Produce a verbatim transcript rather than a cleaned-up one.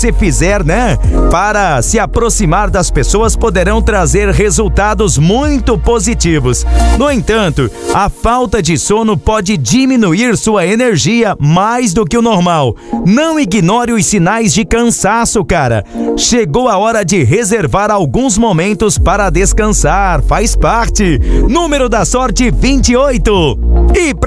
você fizer, né, para se aproximar das pessoas poderão trazer resultados muito positivos. No entanto, a falta de sono pode diminuir sua energia mais do que o normal. Não ignore os sinais de cansaço, cara. Chegou a hora de reservar alguns momentos para descansar, faz parte. Número da sorte vinte e oito. E